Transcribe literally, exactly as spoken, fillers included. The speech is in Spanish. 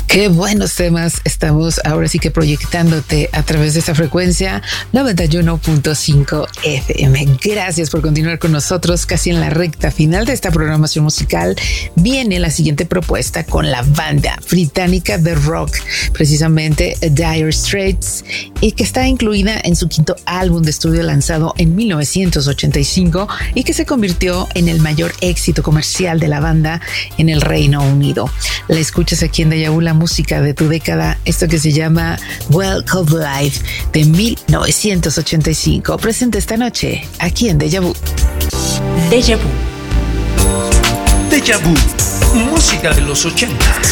Qué buenos temas estamos ahora sí que proyectándote a través de esta frecuencia noventa y uno punto cinco F M. Gracias por continuar con nosotros casi en la recta final de esta programación musical. Viene la siguiente propuesta con la banda británica de rock, precisamente Dire Straits, y que está incluida en su quinto álbum de estudio lanzado en mil novecientos ochenta y cinco y que se convirtió en el mayor éxito comercial de la banda en el Reino Unido. La escuchas aquí en Deja Vu, la música de tu década, esto que se llama Welcome Live de mil novecientos ochenta y cinco, presente esta noche aquí en Deja Vu. Deja Vu. Deja Vu, música de los ochenta.